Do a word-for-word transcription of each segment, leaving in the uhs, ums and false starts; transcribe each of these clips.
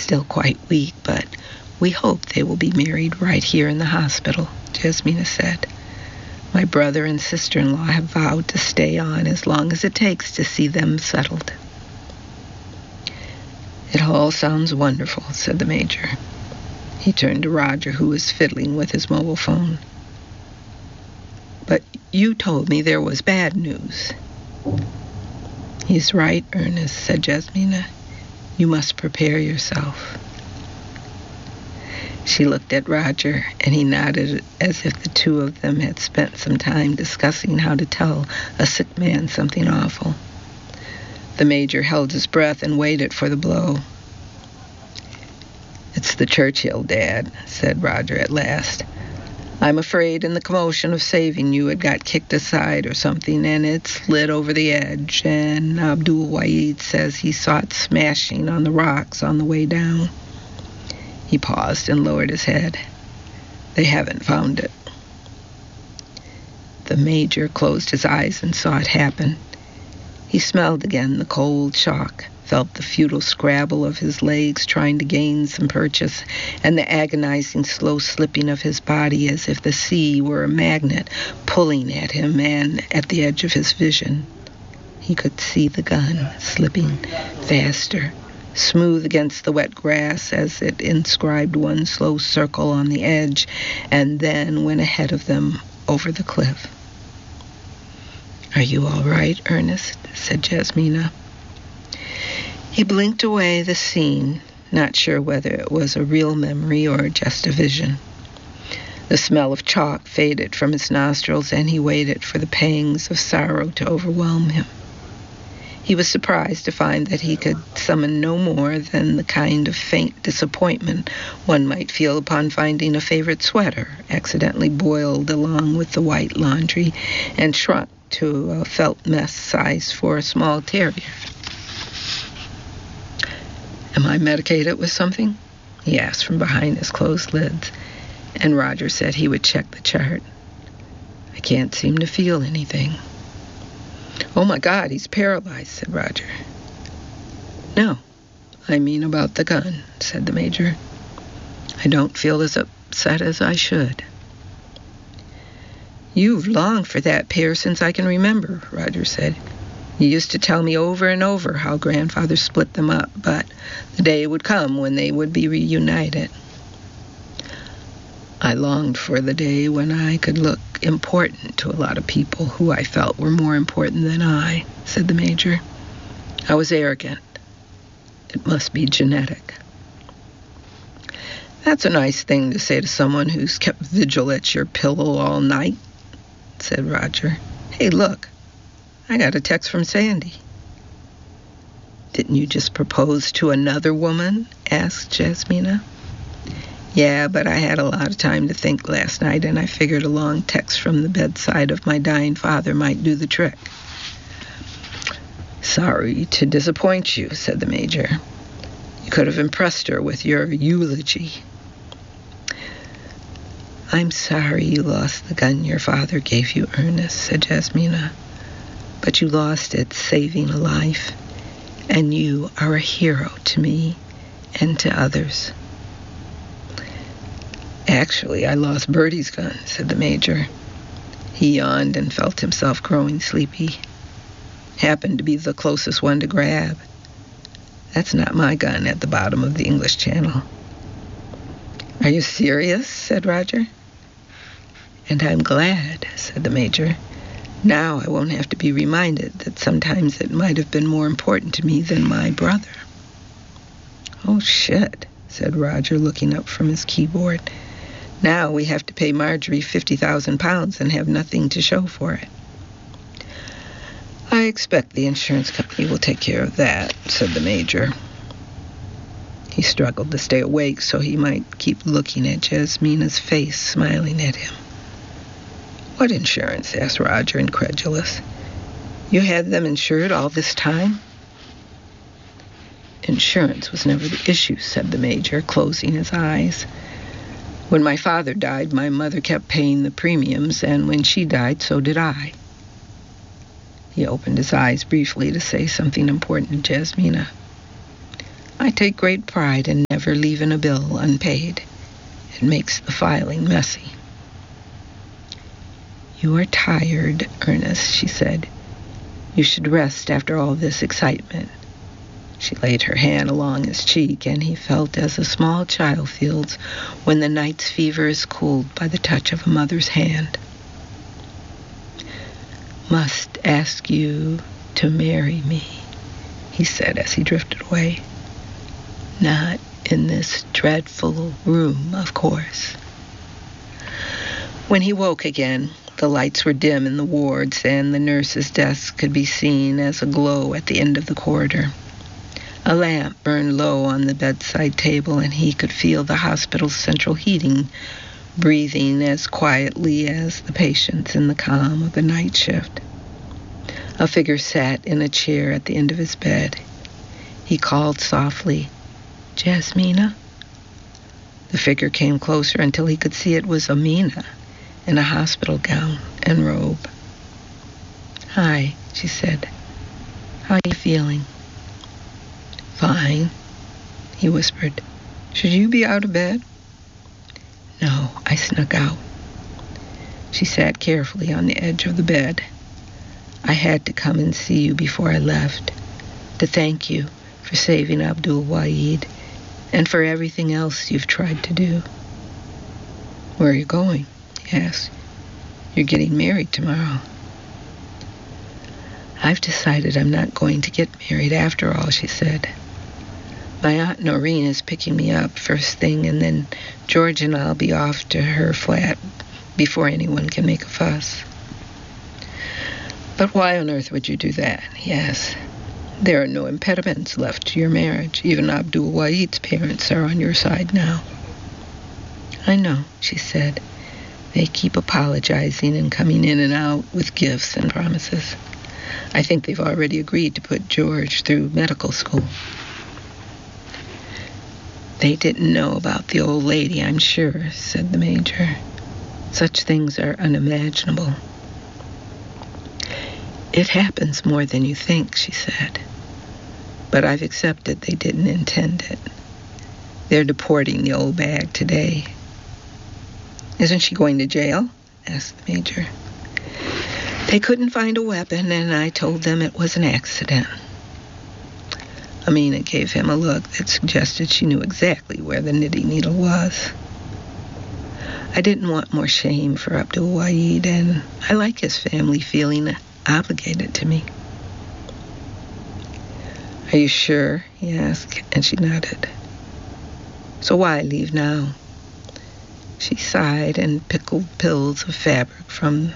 still quite weak, but we hope they will be married right here in the hospital, Jasmina said. My brother and sister-in-law have vowed to stay on as long as it takes to see them settled. It all sounds wonderful, said the Major. He turned to Roger, who was fiddling with his mobile phone. But you told me there was bad news. He's right, Ernest, said Jasmina. You must prepare yourself. She looked at Roger, and he nodded as if the two of them had spent some time discussing how to tell a sick man something awful. The Major held his breath and waited for the blow. It's the Churchill, Dad, said Roger at last. I'm afraid in the commotion of saving you it got kicked aside or something, and it slid over the edge, and Abdul Wahid says he saw it smashing on the rocks on the way down. He paused and lowered his head. They haven't found it. The Major closed his eyes and saw it happen. He smelled again the cold chalk, felt the futile scrabble of his legs trying to gain some purchase, and the agonizing slow slipping of his body as if the sea were a magnet pulling at him, and at the edge of his vision, he could see the gun slipping faster, smooth against the wet grass as it inscribed one slow circle on the edge, and then went ahead of them over the cliff. Are you all right, Ernest? Said Jasmina. He blinked away the scene, not sure whether it was a real memory or just a vision. The smell of chalk faded from his nostrils, and he waited for the pangs of sorrow to overwhelm him. He was surprised to find that he could summon no more than the kind of faint disappointment one might feel upon finding a favorite sweater accidentally boiled along with the white laundry and shrunk to a felt mess size for a small terrier. Am I medicated with something? He asked from behind his closed lids, and Roger said he would check the chart. I can't seem to feel anything. Oh, my God, he's paralyzed, said Roger. No, I mean about the gun, said the Major. I don't feel as upset as I should. You've longed for that pair since I can remember, Roger said. You used to tell me over and over how grandfather split them up, but the day would come when they would be reunited. I longed for the day when I could look important to a lot of people who I felt were more important than I, said the Major. I was arrogant. It must be genetic. That's a nice thing to say to someone who's kept vigil at your pillow all night, said Roger. Hey, look, I got a text from Sandy. Didn't you just propose to another woman? Asked Jasmina. Yeah, but I had a lot of time to think last night, and I figured a long text from the bedside of my dying father might do the trick. Sorry to disappoint you, said the Major. You could have impressed her with your eulogy. I'm sorry you lost the gun your father gave you, Ernest, said Jasmina. But you lost it saving a life, and you are a hero to me and to others. Actually, I lost Bertie's gun, said the Major. He yawned and felt himself growing sleepy. Happened to be the closest one to grab. That's not my gun at the bottom of the English Channel. Are you serious? Said Roger. And I'm glad, said the Major. Now I won't have to be reminded that sometimes it might have been more important to me than my brother. Oh, shit, said Roger, looking up from his keyboard. Now we have to pay Marjorie fifty thousand pounds and have nothing to show for it. I expect the insurance company will take care of that, said the Major. He struggled to stay awake so he might keep looking at Jasmina's face, smiling at him. What insurance? Asked Roger, incredulous. You had them insured all this time? Insurance was never the issue, said the Major, closing his eyes. When my father died, my mother kept paying the premiums, and when she died, so did I. He opened his eyes briefly to say something important to Jasmina. I take great pride in never leaving a bill unpaid. It makes the filing messy. You are tired, Ernest, she said. You should rest after all this excitement. She laid her hand along his cheek, and he felt as a small child feels when the night's fever is cooled by the touch of a mother's hand. Must ask you to marry me, he said as he drifted away. Not in this dreadful room, of course. When he woke again, the lights were dim in the wards, and the nurse's desk could be seen as a glow at the end of the corridor. A lamp burned low on the bedside table, and he could feel the hospital's central heating breathing as quietly as the patients in the calm of the night shift. A figure sat in a chair at the end of his bed. He called softly, Jasmina? The figure came closer until he could see it was Amina in a hospital gown and robe. Hi, she said. How are you feeling? Fine, he whispered. Should you be out of bed? No, I snuck out. She sat carefully on the edge of the bed. I had to come and see you before I left, to thank you for saving Abdul Wahid and for everything else you've tried to do. Where are you going? He asked. You're getting married tomorrow. I've decided I'm not going to get married after all, she said. My Aunt Noreen is picking me up first thing, and then George and I'll be off to her flat before anyone can make a fuss. But why on earth would you do that? He asked. There are no impediments left to your marriage. Even Abdul Wahid's parents are on your side now. I know, she said. They keep apologizing and coming in and out with gifts and promises. I think they've already agreed to put George through medical school. They didn't know about the old lady, I'm sure, said the major. Such things are unimaginable. It happens more than you think, she said. But I've accepted they didn't intend it. They're deporting the old bag today. Isn't she going to jail? Asked the major. They couldn't find a weapon, and I told them it was an accident. Amina gave him a look that suggested she knew exactly where the knitting needle was. I didn't want more shame for Abdul Wahid, and I like his family feeling obligated to me. Are you sure? He asked, and she nodded. So why leave now? She sighed and pickled pills of fabric from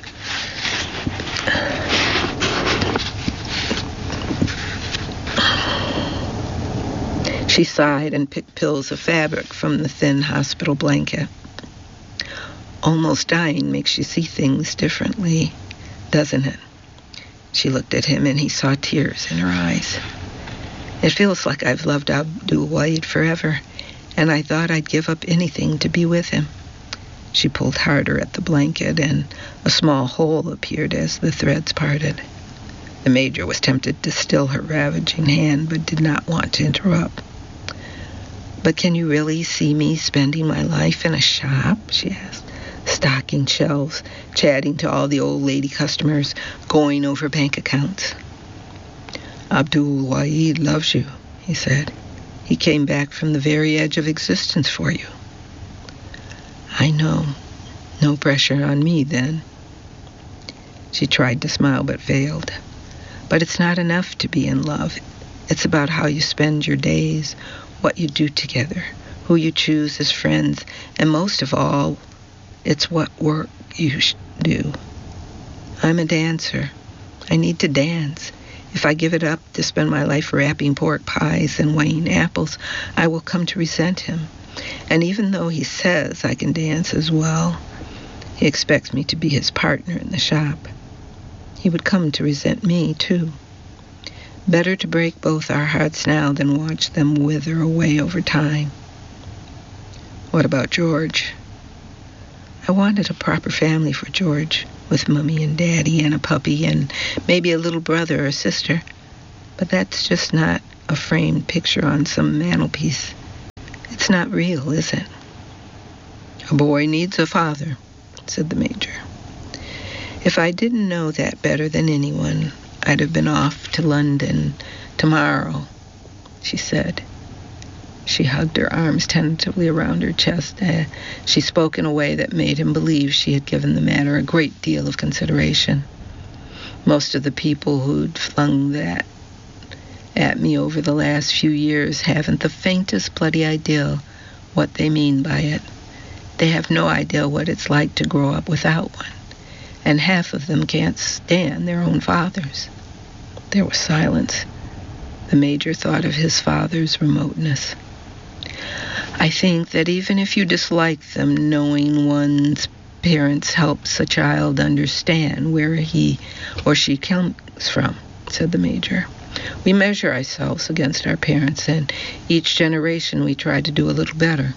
She sighed and picked pills of fabric from the thin hospital blanket. Almost dying makes you see things differently, doesn't it? She looked at him, and he saw tears in her eyes. It feels like I've loved Abdul Wahid forever, and I thought I'd give up anything to be with him. She pulled harder at the blanket, and a small hole appeared as the threads parted. The major was tempted to still her ravaging hand, but did not want to interrupt. But can you really see me spending my life in a shop? She asked. Stocking shelves, chatting to all the old lady customers, going over bank accounts. Abdul Wahid loves you, he said. He came back from the very edge of existence for you. I know. No pressure on me then. She tried to smile but failed. But it's not enough to be in love. It's about how you spend your days, what you do together, who you choose as friends, and most of all, it's what work you do. I'm a dancer. I need to dance. If I give it up to spend my life wrapping pork pies and weighing apples, I will come to resent him. And even though he says I can dance as well, he expects me to be his partner in the shop. He would come to resent me, too. Better to break both our hearts now than watch them wither away over time. What about George? I wanted a proper family for George, with Mummy and Daddy and a puppy and maybe a little brother or sister. But that's just not a framed picture on some mantelpiece. "It's not real, is it?" "A boy needs a father," said the Major. "If I didn't know that better than anyone, I'd have been off to London tomorrow," she said. She hugged her arms tentatively around her chest. Uh, she spoke in a way that made him believe she had given the matter a great deal of consideration. "Most of the people who'd flung that at me over the last few years haven't the faintest bloody idea what they mean by it. They have no idea what it's like to grow up without one. And half of them can't stand their own fathers." There was silence. The Major thought of his father's remoteness. "I think that even if you dislike them, knowing one's parents helps a child understand where he or she comes from," said the Major. "We measure ourselves against our parents, and each generation we try to do a little better."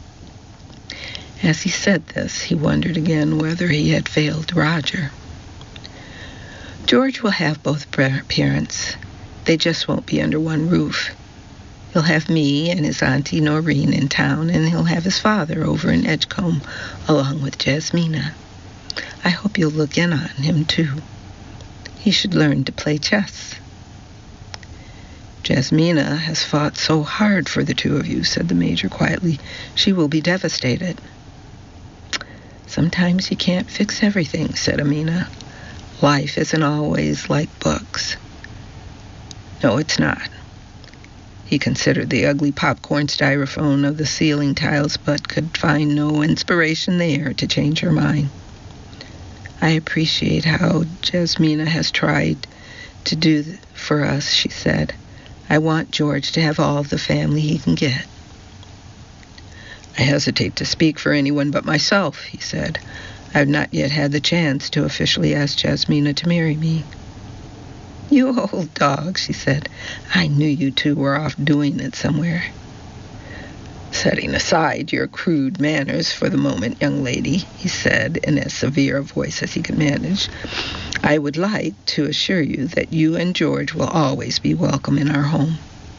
As he said this, he wondered again whether he had failed Roger. "George will have both parents. They just won't be under one roof. He'll have me and his Auntie Noreen in town, and he'll have his father over in Edgecombe, along with Jasmina. I hope you'll look in on him, too. He should learn to play chess." "Jasmina has fought so hard for the two of you," said the Major quietly. "She will be devastated." "Sometimes you can't fix everything," said Amina. "Life isn't always like books." "No, it's not." He considered the ugly popcorn styrofoam of the ceiling tiles, but could find no inspiration there to change her mind. "I appreciate how Jasmina has tried to do for us," she said. "I want George to have all the family he can get." "I hesitate to speak for anyone but myself," he said. "I've not yet had the chance to officially ask Jasmina to marry me." "You old dog," she said. "I knew you two were off doing it somewhere." "Setting aside your crude manners for the moment, young lady," he said in as severe a voice as he could manage, "I would like to assure you that you and George will always be welcome in our home."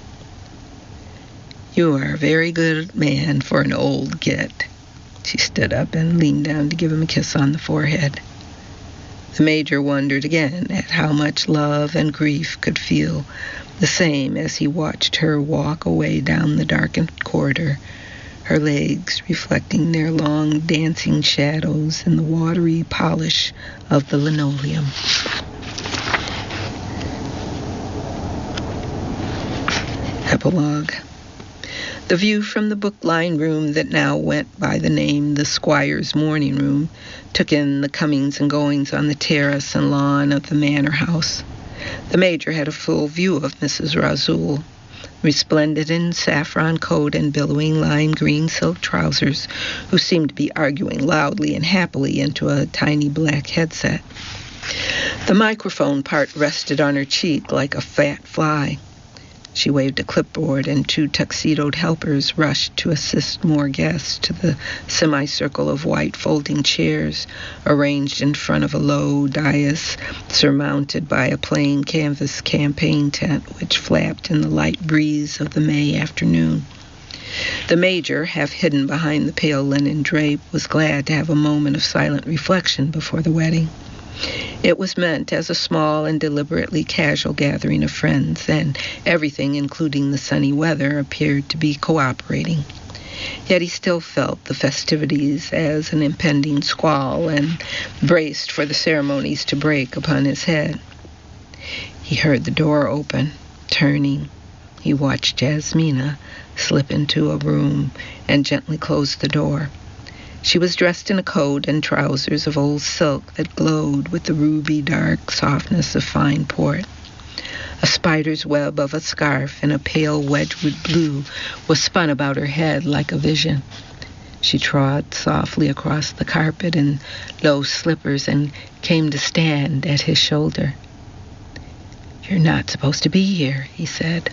"You are a very good man for an old git." She stood up and leaned down to give him a kiss on the forehead. The Major wondered again at how much love and grief could feel the same as he watched her walk away down the darkened corridor, her legs reflecting their long dancing shadows in the watery polish of the linoleum. Epilogue. The view from the book-lined room that now went by the name the Squire's Morning Room took in the comings and goings on the terrace and lawn of the manor house. The Major had a full view of Missus Razoul, resplendent in saffron coat and billowing lime green silk trousers, who seemed to be arguing loudly and happily into a tiny black headset. The microphone part rested on her cheek like a fat fly. She waved a clipboard, and two tuxedoed helpers rushed to assist more guests to the semicircle of white folding chairs arranged in front of a low dais surmounted by a plain canvas campaign tent which flapped in the light breeze of the May afternoon. The Major, half hidden behind the pale linen drape, was glad to have a moment of silent reflection before the wedding. It was meant as a small and deliberately casual gathering of friends, and everything, including the sunny weather, appeared to be cooperating. Yet he still felt the festivities as an impending squall and braced for the ceremonies to break upon his head. He heard the door open. Turning, he watched Jasmina slip into a room and gently close the door. She was dressed in a coat and trousers of old silk that glowed with the ruby-dark softness of fine port. A spider's web of a scarf in a pale Wedgwood blue was spun about her head like a vision. She trod softly across the carpet in low slippers and came to stand at his shoulder. "You're not supposed to be here," he said.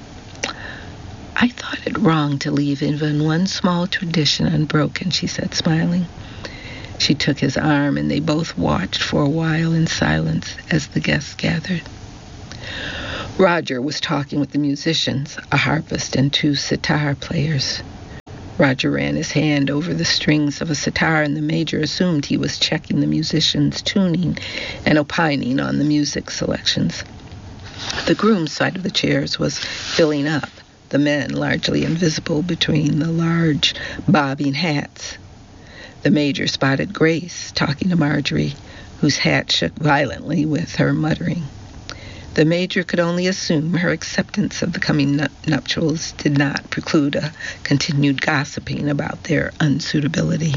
"I thought it wrong to leave even one small tradition unbroken," she said, smiling. She took his arm, and they both watched for a while in silence as the guests gathered. Roger was talking with the musicians, a harpist and two sitar players. Roger ran his hand over the strings of a sitar, and the major assumed he was checking the musicians' tuning and opining on the music selections. The groom's side of the chairs was filling up, the men largely invisible between the large bobbing hats. The major spotted Grace talking to Marjorie, whose hat shook violently with her muttering. The major could only assume her acceptance of the coming nuptials did not preclude a continued gossiping about their unsuitability.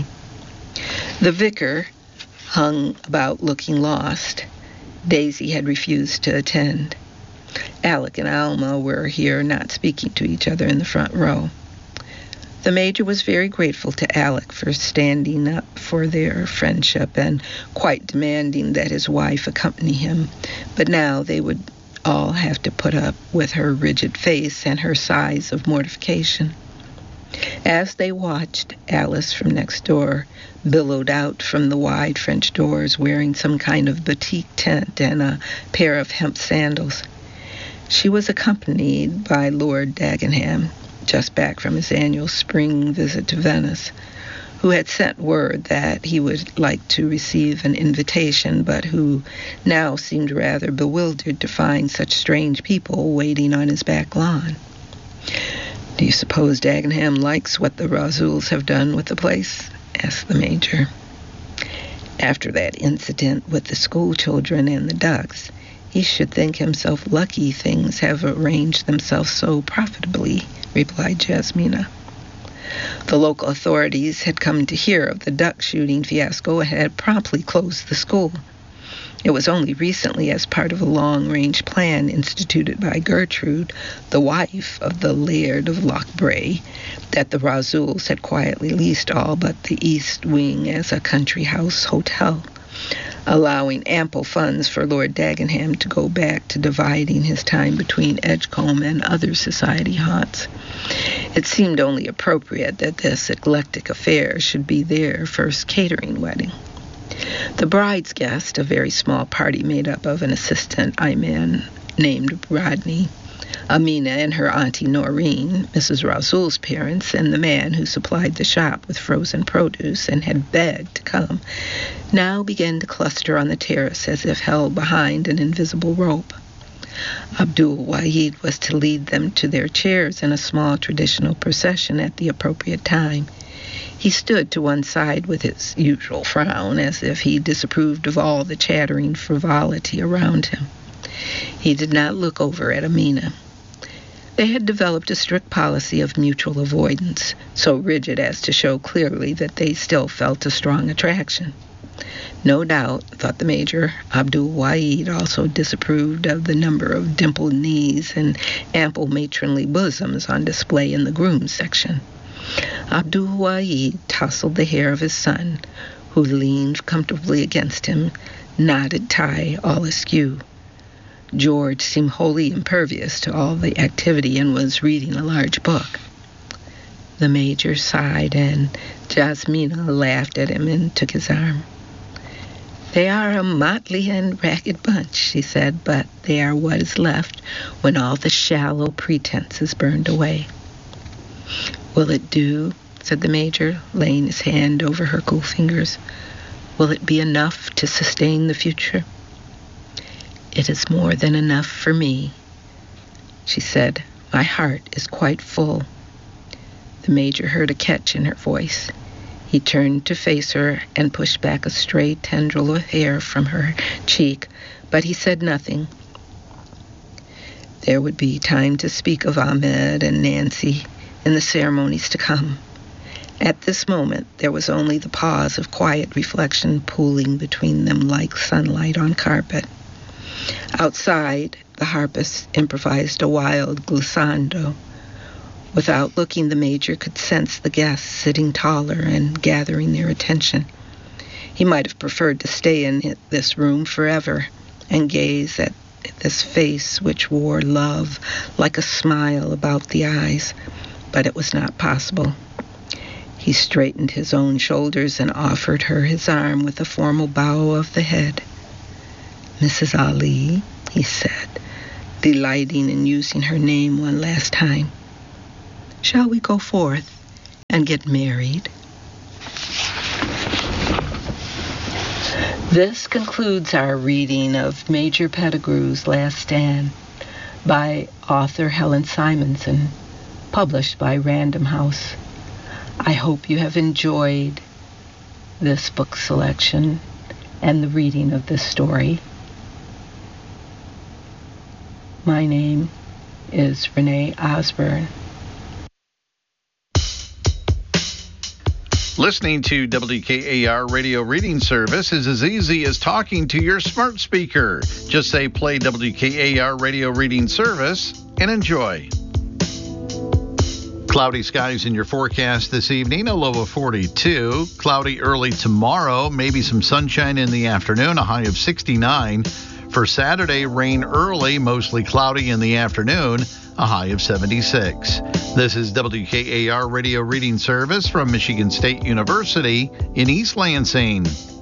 The vicar hung about looking lost. Daisy had refused to attend. Alec and Alma were here, not speaking to each other in the front row. The major was very grateful to Alec for standing up for their friendship and quite demanding that his wife accompany him, but now they would all have to put up with her rigid face and her sighs of mortification. As they watched, Alice from next door billowed out from the wide French doors wearing some kind of batik tent and a pair of hemp sandals. She was accompanied by Lord Dagenham, just back from his annual spring visit to Venice, who had sent word that he would like to receive an invitation, but who now seemed rather bewildered to find such strange people waiting on his back lawn. "Do you suppose Dagenham likes what the Razuls have done with the place?" asked the major. After that incident with the school children and the ducks, he should think himself lucky things have arranged themselves so profitably, replied Jasmina. The local authorities had come to hear of the duck shooting fiasco and had promptly closed the school. It was only recently, as part of a long-range plan instituted by Gertrude, the wife of the Laird of Lochbray, that the Razuls had quietly leased all but the east wing as a country house hotel, allowing ample funds for Lord Dagenham to go back to dividing his time between Edgecombe and other society haunts. It seemed only appropriate that this eclectic affair should be their first catering wedding. The bride's guest, a very small party made up of an assistant Iman named Rodney, Amina and her auntie Noreen, Missus Rasul's parents, and the man who supplied the shop with frozen produce and had begged to come, now began to cluster on the terrace as if held behind an invisible rope. Abdul Wahid was to lead them to their chairs in a small traditional procession at the appropriate time. He stood to one side with his usual frown, as if he disapproved of all the chattering frivolity around him. He did not look over at Amina. They had developed a strict policy of mutual avoidance, so rigid as to show clearly that they still felt a strong attraction. No doubt, thought the major, Abdul Wahid also disapproved of the number of dimpled knees and ample matronly bosoms on display in the groom's section. Abdul Wahid tousled the hair of his son, who leaned comfortably against him, knotted tie all askew. George seemed wholly impervious to all the activity and was reading a large book. The major sighed, and Jasmina laughed at him and took his arm. "They are a motley and ragged bunch," she said, "but they are what is left when all the shallow pretense is burned away." "Will it do?" said the major, laying his hand over her cool fingers. "Will it be enough to sustain the future?" "It is more than enough for me," she said. "My heart is quite full." The major heard a catch in her voice. He turned to face her and pushed back a stray tendril of hair from her cheek, but he said nothing. There would be time to speak of Ahmed and Nancy in the ceremonies to come. At this moment, there was only the pause of quiet reflection pooling between them like sunlight on carpet. Outside, the harpist improvised a wild glissando. Without looking, the major could sense the guests sitting taller and gathering their attention. He might have preferred to stay in this room forever and gaze at this face which wore love like a smile about the eyes, but it was not possible. He straightened his own shoulders and offered her his arm with a formal bow of the head. "Missus Ali," he said, delighting in using her name one last time. Shall we go forth and get married? This concludes our reading of Major Pettigrew's Last Stand by author Helen Simonson, published by Random House. I hope you have enjoyed this book selection and the reading of this story. My name is Renee Osborne. Listening to W K A R Radio Reading Service is as easy as talking to your smart speaker. Just say play W K A R Radio Reading Service and enjoy. Cloudy skies in your forecast this evening, a low of forty-two. Cloudy early tomorrow, maybe some sunshine in the afternoon, a high of sixty-nine. For Saturday, rain early, mostly cloudy in the afternoon, a high of seventy-six. This is W K A R Radio Reading Service from Michigan State University in East Lansing.